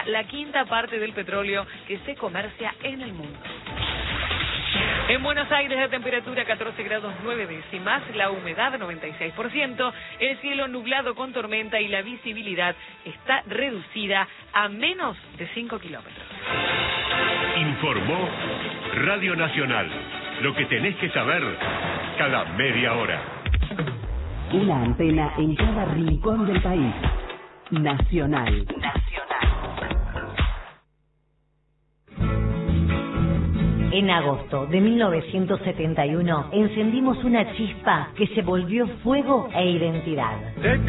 la quinta parte del petróleo que se comercia en el mundo. En Buenos Aires la temperatura 14 grados 9 décimas, la humedad 96%, el cielo nublado con tormenta y la visibilidad está reducida a menos de 5 kilómetros. Informó Radio Nacional. Lo que tenés que saber cada media hora. Una antena en cada rincón del país. Nacional. En agosto de 1971 encendimos una chispa que se volvió fuego e identidad.